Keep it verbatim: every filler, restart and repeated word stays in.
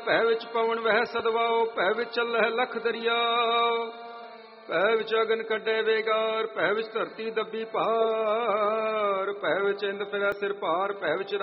ਭੈ ਵਿੱਚ ਪਵਨ ਵਹਿ ਸਦਵਾਓ, ਭੈ ਵਿੱਚ ਚੱਲਹਿ ਲਖ ਦਰਿਆ। ਭੈ ਵਿੱਚ ਅਗਨ ਕੱਢੇ ਵੇਗਾਰ, ਭੈ ਵਿੱਚ ਧਰਤੀ ਦੱਬੀ ਭਾਰ, ਭੈ ਵਿੱਚ ਇੰਦ ਫਿਰੈ ਸਿਰ ਭਾਰ, ਭੈ ਵਿੱਚ